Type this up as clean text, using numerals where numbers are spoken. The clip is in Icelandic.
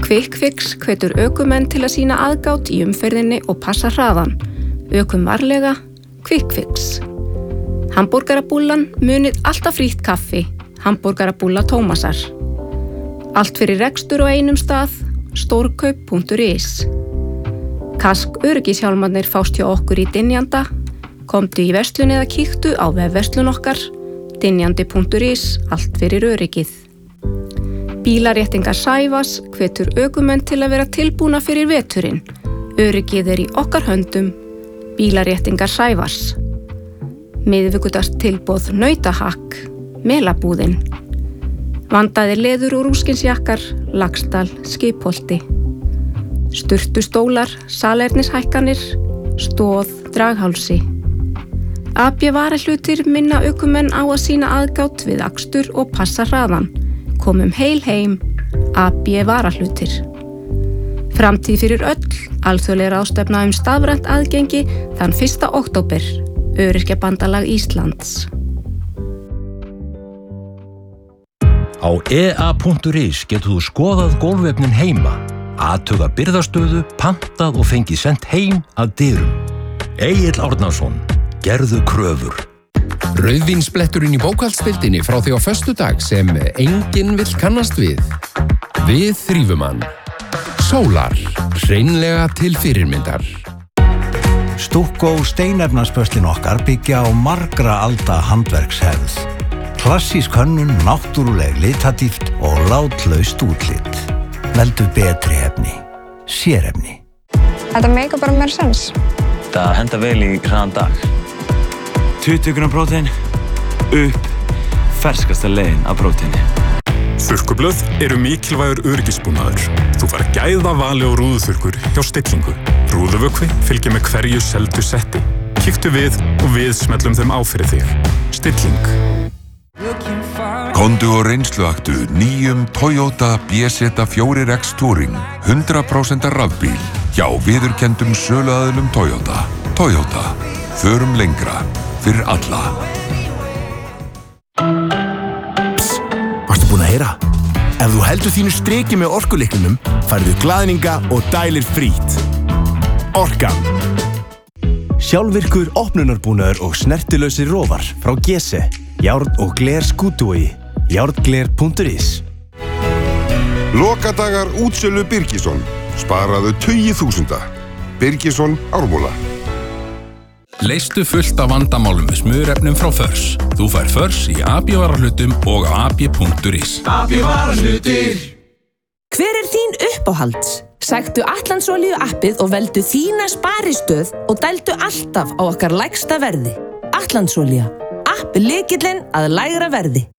Quick-Fix hvetur ökumenn til að sýna aðgát í umferðinni og passa hraðan. Ökum varlega, Quick-Fix. Hamborgarabúllan, munið alltaf frítt kaffi. Hamborgarabúlla Tómasar. Allt fyrir rekstur á einum stað, stórkaup.is. Kask öryggishjálmarnir fást hjá okkur í Dynjanda. Komdu í verslun eða kíktu á vefverslun okkar, dynjandi.is, allt fyrir öryggið. Bílaréttingar Sævas hvetur ökumenn til að vera tilbúna fyrir veturinn. Öryggið í okkar höndum, Bílaréttingar Sævas. Miðvikudagst tilboð nautahakk, Melabúðin. Vandaðir leður og rúskinsjakkar, Laxdal, Skipholti. Sturtustólar, salernishækkanir, Stóð, Draghálsi. AB varahlutir minna ökumenn á að sýna aðgát við akstur og passa hraðan. Komum heil heim, AB varahlutir. Framtíð fyrir öll, alþjóðleg ráðstefna stafrænt aðgengi þann 1. október, Öryrkjabandalag Íslands. Á ea.is getur þú skoðað gólfefnin heima, athuga birgðastöðu, pantað og fengið sent heim að dyrum. Egill Árnason, gerðu kröfur. Rauðvínsbletturinn í bókhaldsdeildinni frá því á föstudag sem enginn vill kannast við. Við þrífum hann. Sólar, hreinlega til fyrirmyndar. Stukkó steinefnaspörslin okkar byggja á margra alda handverkshefð. Klassísk hönnun, náttúruleg litadýpt og látlaust útlit. Veldu betri efni, sérefni. Þetta meikar bara meira sens. Það henda vel í hraðan dag. 20 g prótein, upp, ferskasta leiðin af próteini. Þurrkublöð eru mikilvægur öryggisbúnaður. Þú fær gæðavali og rúðuþurrkur hjá Stillingu. Rúðuvökvi fylgir með hverju seldu setti. Kíktu við og við smellum þeim á fyrir þig. Stilling. Komdu og reynsluaktu nýjum Toyota BZ4X Touring 100% rafbíl hjá viðurkenndum söluaðilum Toyota. Toyota. Förum lengra. Fyrir alla. Varstu búin að heyra? Ef þú heldur þínu striki með orkulyklinum, færðu glaðninga og dælir frítt. Orkan. Sjálfvirkur opnunarbúnaður og snertilausir rófar frá Gese. Járn og gler skútuogi. Járngler.is. Lokadagar útsölu Birgisson. Sparaðu tugi þúsunda. Birgisson Ármúla. Leystu fullt af vandamálum með smurefnum frá Förs. Þú fær Förs í AB varahlutum og á ab.is. AB varahlutir. Hver þín uppáhalds? Sæktu Atlandsolíu appið og veldu þína sparistöð og dældu alltaf á okkar lægsta verði. Atlandsolía. App lykillinn að lægra verði.